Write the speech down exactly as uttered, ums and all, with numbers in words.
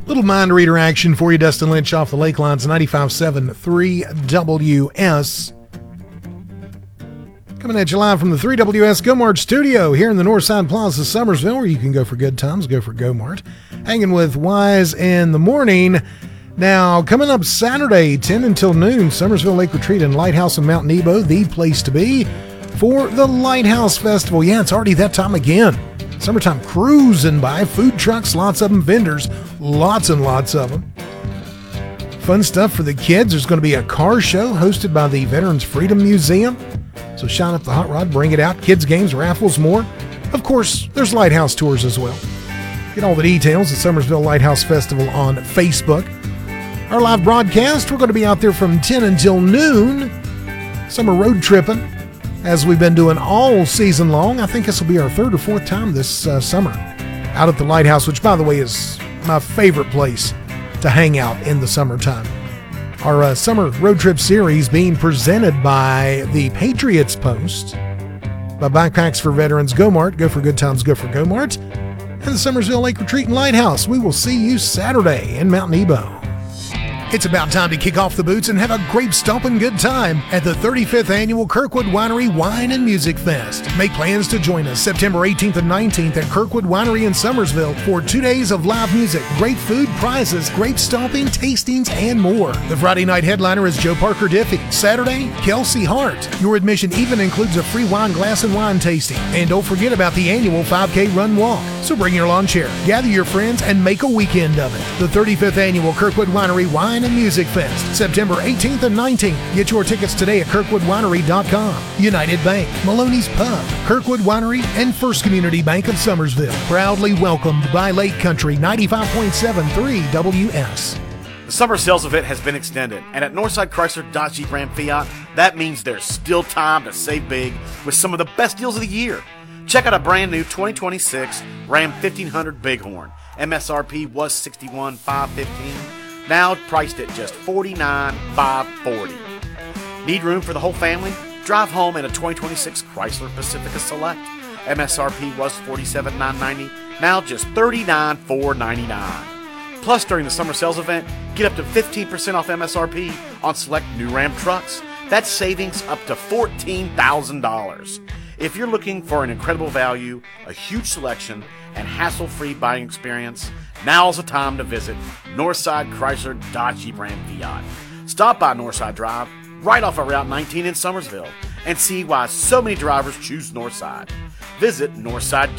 Little mind reader action for you, Dustin Lynch off the Lake Lines, ninety-five point seven three W S. Coming at you live from the three W S GoMart studio here in the Northside Plaza, Summersville, where you can go for good times, go for GoMart. Hanging with Wise in the morning. Now, coming up Saturday, ten until noon, Summersville Lake Retreat and Lighthouse in Mount Nebo, the place to be for the Lighthouse Festival. Yeah, it's already that time again. Summertime cruising by, food trucks, lots of them, vendors, lots and lots of them. Fun stuff for the kids. There's going to be a car show hosted by the Veterans Freedom Museum. So shine up the hot rod, bring it out. Kids, games, raffles, more. Of course, there's lighthouse tours as well. Get all the details at Summersville Lighthouse Festival on Facebook. Our live broadcast, we're going to be out there from ten until noon. Summer road tripping, as we've been doing all season long. I think this will be our third or fourth time this uh, summer out at the Lighthouse, which, by the way, is my favorite place to hang out in the summertime. Our uh, summer road trip series being presented by the Patriots Post, by Backpacks for Veterans GoMart, Go for Good Times, Go for GoMart, and the Summersville Lake Retreat and Lighthouse. We will see you Saturday in Mount Nebo. It's about time to kick off the boots and have a grape stomping good time at the thirty-fifth Annual Kirkwood Winery Wine and Music Fest. Make plans to join us September eighteenth and nineteenth at Kirkwood Winery in Summersville for two days of live music, great food, prizes, grape stomping, tastings, and more. The Friday night headliner is Joe Parker Diffie. Saturday, Kelsey Hart. Your admission even includes a free wine glass and wine tasting. And don't forget about the annual five K Run Walk. So bring your lawn chair, gather your friends, and make a weekend of it. The thirty-fifth Annual Kirkwood Winery Wine and Music Fest, September eighteenth and nineteenth. Get your tickets today at kirkwood winery dot com. United Bank, Maloney's Pub, Kirkwood Winery, and First Community Bank of Summersville. Proudly welcomed by Lake Country ninety-five point seven three W S. The summer sales event has been extended, and at Northside Chrysler Dodge Jeep Ram Fiat, that means there's still time to save big with some of the best deals of the year. Check out a brand new twenty twenty-six Ram fifteen hundred Bighorn. M S R P was sixty-one thousand five hundred fifteen dollars. Now priced at just forty-nine thousand five hundred forty dollars. Need room for the whole family? Drive home in a twenty twenty-six Chrysler Pacifica Select. M S R P was forty-seven thousand nine hundred ninety dollars, now just thirty-nine thousand four hundred ninety-nine dollars. Plus, during the summer sales event, get up to fifteen percent off M S R P on select new Ram trucks. That's savings up to fourteen thousand dollars. If you're looking for an incredible value, a huge selection, and hassle-free buying experience, now's the time to visit Northside Chrysler Dodge Jeep Ram Fiat. Stop by Northside Drive, right off of Route nineteen in Summersville, and see why so many drivers choose Northside. Visit Northside